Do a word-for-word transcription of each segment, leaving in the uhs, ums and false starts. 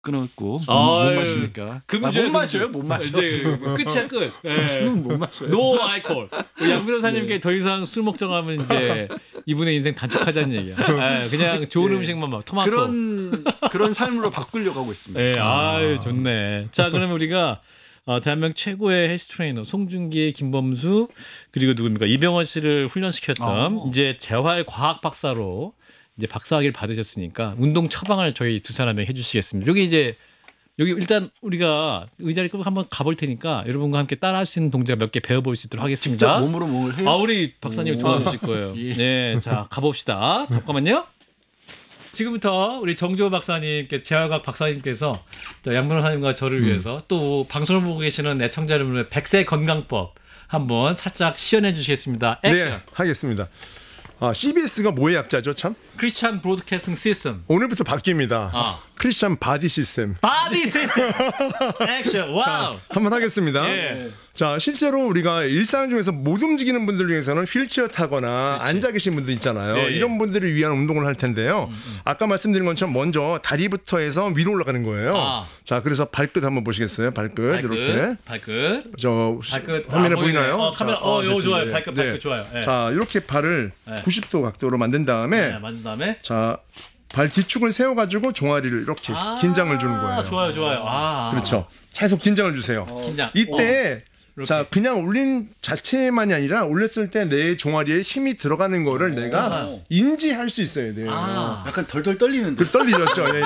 끊었고 못, 아유, 못 마시니까. 그 아, 문제야, 못 그 마셔요, 문제. 못 마셔. 이제 끝이야 끝. 예. 지금 못 마셔요. 노 알코올. 양 변호사님께 더 이상 술 먹정하면 이제 이분의 인생 단축하자는 얘기야. 예, 그냥 좋은 네. 음식만 막 토마토. 그런 그런 삶으로 바꾸려고 하고 있습니다. 예, 아유 좋네. 자, 그러면 우리가 어, 대한민국 최고의 헬스 트레이너 송중기, 김범수 그리고 누굽니까 이병헌 씨를 훈련시켰던 어. 이제 재활 과학 박사로 이제 박사학위를 받으셨으니까 운동 처방을 저희 두 사람에게 해주시겠습니다. 여기 이제 여기 일단 우리가 의자를 끌고 한번 가볼 테니까 여러분과 함께 따라할 수 있는 동작 몇 개 배워볼 수 있도록 하겠습니다. 직접 몸으로 뭘 해요? 아, 우리 박사님 도와주실 거예요. 예. 네, 자 가봅시다. 잠깐만요. 지금부터 우리 정조 박사님께 재활학 박사님께서 양 변호사님과 저를 위해서 또 방송을 보고 계시는 애청자 여러분의 백세 건강법 한번 살짝 시연해 주시겠습니다. 액션. 네, 하겠습니다. 아, 씨비에스가 뭐의 약자죠, 참? 크리스찬 브로드캐스팅 시스템. 오늘부터 바뀝니다. 아. 크리스찬 바디 시스템. 바디 시스템. 액션. 와우. 한번 하겠습니다. 예. 자, 실제로 우리가 일상 중에서 못 움직이는 분들 중에서는 휠체어 타거나 앉아 계신 분들 있잖아요. 예, 예. 이런 분들을 위한 운동을 할 텐데요. 음, 음. 아까 말씀드린 것처럼 먼저 다리부터 해서 위로 올라가는 거예요. 아. 자, 그래서 발끝 한번 보시겠어요? 발끝, 발끝. 이렇게. 발끝. 저 발끝. 화면에 아, 보이네. 보이나요? 어, 카메라. 자, 어, 이거 됐습니다. 좋아요. 발끝, 발끝 좋아요. 예. 자, 이렇게 발을 네. 구십 도 각도로 만든 다음에 네, 만든 다음에 자, 발 뒤축을 세워가지고 종아리를 이렇게 아, 긴장을 주는 거예요. 좋아요, 좋아요. 아, 그렇죠. 계속 긴장을 주세요. 긴장. 이때 어, 자 그냥 올린 자체만이 아니라 올렸을 때 내 종아리에 힘이 들어가는 거를 내가 오. 인지할 수 있어야 돼요. 아, 약간 덜덜 떨리는데. 그 떨리셨죠? 예, 예.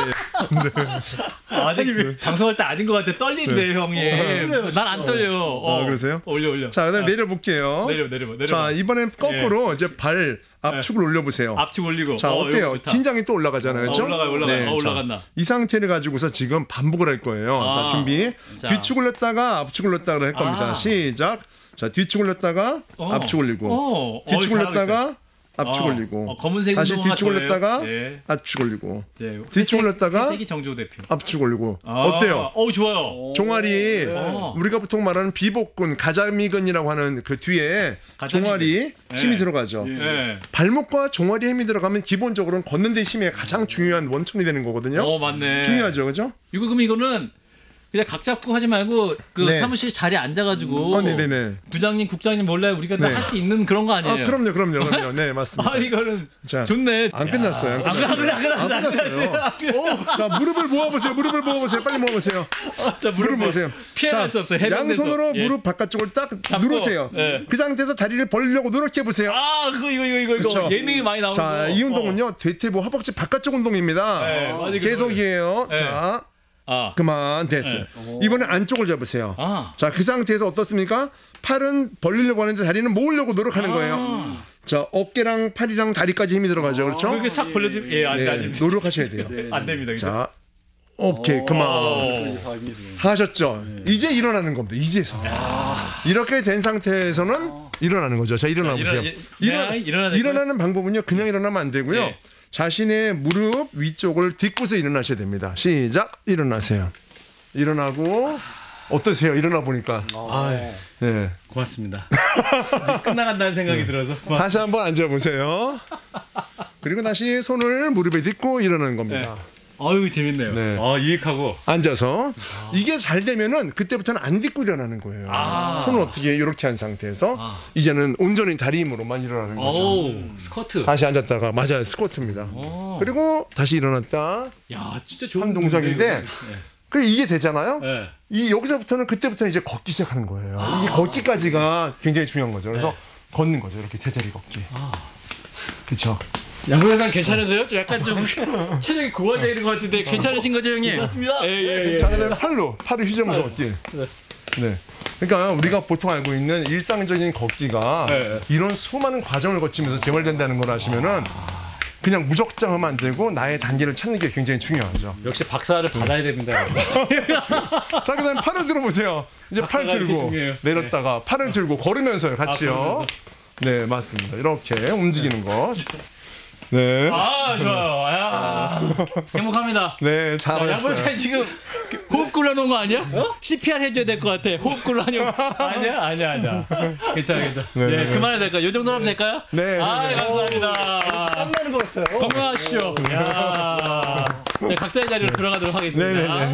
아직 방송할 때 아닌 것 같아. 떨린데 형님. 난 안 떨려. 어. 아, 그러세요? 올려 올려. 자, 그다음 에 내려볼게요. 내려 내려 내려. 자, 이번엔 거꾸로 이제 발 압축을 올려보세요. 앞축 올리고. 자, 어, 어때요? 이거 좋다. 긴장이 또 올라가잖아요. 어, 그렇죠? 올라가요, 올라가요. 어, 자, 올라간다. 이 상태를 가지고서 지금 반복을 할 거예요. 아. 자, 준비. 자. 뒤축 올렸다가 압축 올렸다가 할 겁니다. 아. 시작. 자, 뒤축 올렸다가 어. 압축 올리고. 어. 뒤축 어, 잘하고 올렸다가 압축 어. 올리고. 어, 검은색 다시 운동화 뒤축 좋아해요? 올렸다가 예. 압축 올리고. 네, 뒤축 올렸다가 색이 정조 대표. 압축 올리고. 아. 어때요? 어, 좋아요. 종아리 어. 우리가 보통 말하는 비복근, 가자미근이라고 하는 그 뒤에 가자미근. 종아리 힘이 네. 들어가죠. 예. 발목과 종아리에 힘이 들어가면 기본적으로는 걷는 데 힘이 가장 중요한 원천이 되는 거거든요. 어, 맞네. 중요하죠, 그죠? 이거 그럼 이거는 그냥 각 잡고 하지 말고 그 네. 사무실 자리에 앉아가지고 어, 네네네. 부장님, 국장님 몰래 우리가 네. 할 수 있는 그런 거 아니에요? 아, 그럼요, 그럼요, 그럼요. 네, 맞습니다. 아, 이거는 자, 좋네. 안 끝났어요. 안 안 끝났어요. 끝났어요. 안 끝났어요. 안 안 끝났어요. 끝났어요. 자, 무릎을 모아보세요. 무릎을 모아보세요. 빨리 모아보세요. 자, 무릎 모으세요. 피해갈 자, 수 없어요. 해병대에서. 양손으로 예. 무릎 바깥쪽을 딱 잡고, 누르세요. 예. 그 상태에서 다리를 벌리려고 노력해 보세요. 아, 그거 이거 이거 이거 그쵸? 이거 예능이 많이 나오는 자, 거. 이 운동은요, 대퇴부 허벅지 바깥쪽 운동입니다. 네, 맞아요. 계속이에요. 네. 자, 아. 그만 됐어요. 이번에 안쪽을 잡으세요. 아. 자, 그 상태에서 어떻습니까? 팔은 벌리려고 하는데 다리는 모으려고 노력하는 거예요. 자, 어깨랑 팔이랑 다리까지 힘이 들어가죠. 그렇죠? 이렇게 싹 벌려지. 예, 안, 네, 안 됩니다. 노력하셔야 돼요. 안 됩니다. 그죠? 자, 오케이, 그만. 하셨죠? 이제 일어나는 겁니다. 이제서. 이렇게 된 상태에서는 일어나는 거죠. 자, 일어나 보세요. 일어나- 예, 네, 일어나야 될까요? 일어나는 방법은요, 그냥 일어나면 안 되고요. 네. 자신의 무릎 위쪽을 딛고서 일어나셔야 됩니다. 시작, 일어나세요. 일어나고 어떠세요? 일어나 보니까. 아, 네. 고맙습니다. 이제 끝나간다는 생각이 들어서. 고맙- 다시 한번 앉아 보세요. 그리고 다시 손을 무릎에 딛고 일어나는 겁니다. 아유, 재밌네요. 네. 아, 유익하고. 앉아서 이게 잘 되면은 그때부터는 안 딛고 일어나는 거예요. 아. 손을 어떻게 이렇게 한 상태에서 이제는 온전히 다리 힘으로만 일어나는 거죠. 오, 스쿼트. 다시 앉았다가 맞아요, 스쿼트입니다. 오. 그리고 다시 일어났다 야, 진짜 좋은 한 동작인데 그 이게 되잖아요. 네. 이 여기서부터는 그때부터 이제 걷기 시작하는 거예요. 이게 걷기까지가 굉장히 중요한 거죠. 그래서 네. 걷는 거죠. 이렇게 제자리 걷기. 그렇죠. 양보영상 괜찮으세요? 좀 약간 좀 체력이 고갈되는 것 같은데 괜찮으신 거죠, 형님? 맞습니다. 예, 예, 예. 자, 그다음에 팔로 팔을 휘저으면서 걷기. 네. 그러니까 우리가 보통 알고 있는 일상적인 걷기가 네. 이런 수많은 과정을 거치면서 재활된다는 걸 아시면은 그냥 무적장 하면 안 되고 나의 단계를 찾는 게 굉장히 중요하죠. 역시 박사를 받아야 됩니다. 자, 그다음에 팔을 들어보세요. 이제 팔 박사가 들고 이렇게 중요해요. 내렸다가 팔을 들고 걸으면서요, 같이요. 걸으면서. 네, 맞습니다. 이렇게 움직이는 거. 네. 아, 좋아요. 야. 행복합니다. 네, 자, 잘하셨어요. 양보영상 지금 호흡 굴러놓은 거 아니야? 씨피알 해줘야 될 것 같아. 호흡 굴러놓은 아니야? 아니야, 아니야. 괜찮아, 괜찮아. 네, 네, 네. 그만해야 될까요? 이 정도로 하면 될까요? 네, 아, 네, 네. 감사합니다. 땀나는 것 같아요. 건강하십시오. 야. 네, 각자의 자리로 돌아가도록 하겠습니다. 네네네.